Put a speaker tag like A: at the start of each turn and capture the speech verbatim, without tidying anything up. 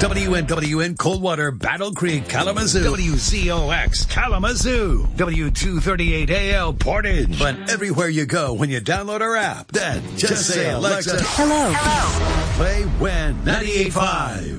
A: W N W N Coldwater, Battle Creek, Kalamazoo. W Z O X, Kalamazoo. W two thirty-eight A L, Portage. But everywhere you go when you download our app, then just, just say, Alexa,
B: hello. Hello.
A: Play When ninety-eight point five.